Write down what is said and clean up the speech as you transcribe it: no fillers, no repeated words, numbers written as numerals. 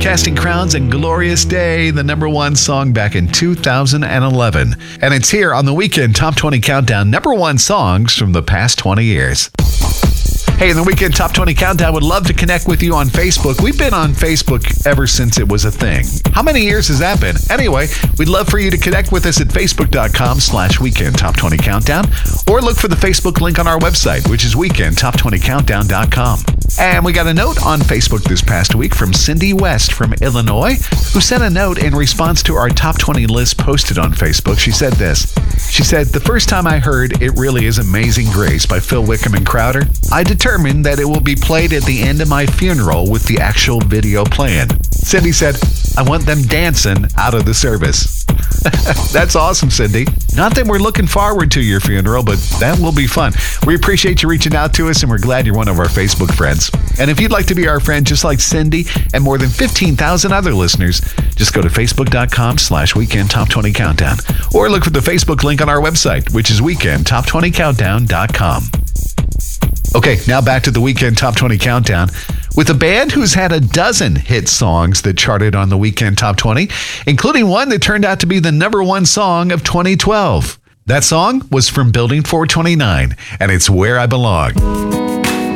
Casting Crowns and Glorious Day, the number one song back in 2011. And it's here on the Weekend Top 20 Countdown, number one songs from the past 20 years. Hey, in the Weekend Top 20 Countdown, would love to connect with you on Facebook. We've been on Facebook ever since it was a thing. How many years has that been? Anyway, we'd love for you to connect with us at facebook.com/Weekend Top 20 Countdown, or look for the Facebook link on our website, which is weekendtop20countdown.com. And we got a note on Facebook this past week from Cindy West from Illinois, who sent a note in response to our Top 20 list posted on Facebook. She said this. She said, "The first time I heard It Really Is Amazing Grace by Phil Wickham and Crowder, I determined that it will be played at the end of my funeral with the actual video playing." Cindy said, "I want them dancing out of the service." That's awesome, Cindy. Not that we're looking forward to your funeral, but that will be fun. We appreciate you reaching out to us, and we're glad you're one of our Facebook friends. And if you'd like to be our friend just like Cindy and more than 15,000 other listeners, just go to facebook.com/Weekend Top 20 Countdown, or look for the Facebook link on our website, which is weekendtop20countdown.com. Okay, now back to the Weekend Top 20 Countdown with a band who's had a dozen hit songs that charted on the Weekend Top 20, including one that turned out to be the number one song of 2012. That song was from Building 429, and it's Where I Belong.